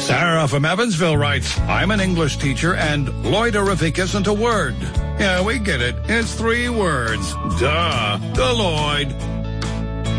Sarah from Evansville writes, I'm an English teacher and loidorific isn't a word. Yeah, we get it. It's 3 words. Duh. Deloitte.